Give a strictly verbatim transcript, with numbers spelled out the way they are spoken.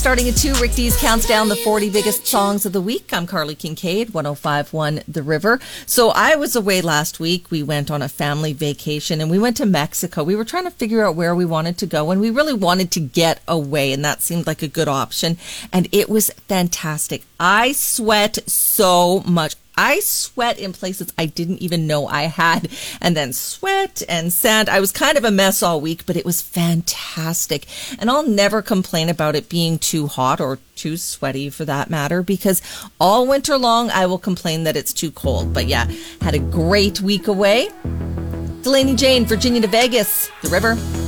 starting at two. Rick Dees counts down the forty biggest songs of the week. I'm Carly Kincaid, one oh five point one The River. So I was away last week. We went on a family vacation and we went to Mexico. We were trying to figure out where we wanted to go and we really wanted to get away, and that seemed like a good option. And it was fantastic. I sweat so much. I sweat in places I didn't even know I had, and then sweat and sand. I was kind of a mess all week, but it was fantastic. And I'll never complain about it being too hot or too sweaty for that matter, because all winter long I will complain that it's too cold. But yeah, had a great week away. Delaney Jane, Virginia to Vegas, The River.